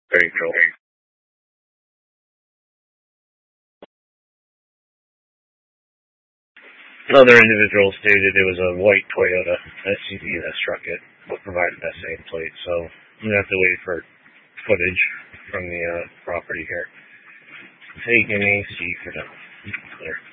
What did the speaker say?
Very cool. Another individual stated it was a white Toyota SUV that struck it, but provided that same plate. So I'm gonna have to wait for footage from the property here. Taking AC for them. There.